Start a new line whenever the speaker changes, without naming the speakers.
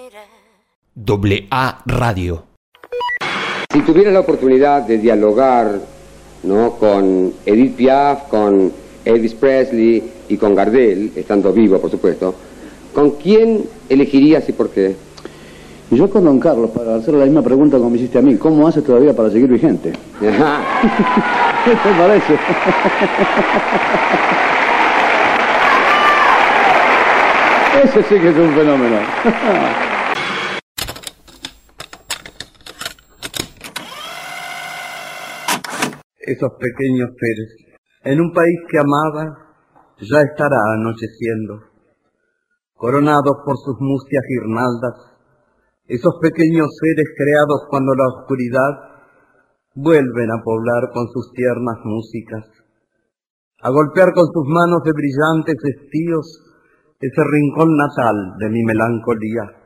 AA Radio.
Si tuviera la oportunidad de dialogar, ¿no?, con Edith Piaf, con Elvis Presley y con Gardel, estando vivo, por supuesto, ¿con quién elegirías y por qué?
Y yo con Don Carlos, para hacer la misma pregunta como me hiciste a mí. ¿Cómo haces todavía para seguir vigente? ¿Qué te parece? Ese sí que es un fenómeno.
Esos pequeños seres, en un país que amaba, ya estará anocheciendo. Coronados por sus mustias guirnaldas, esos pequeños seres creados cuando la oscuridad vuelven a poblar con sus tiernas músicas, a golpear con sus manos de brillantes estíos ese rincón natal de mi melancolía.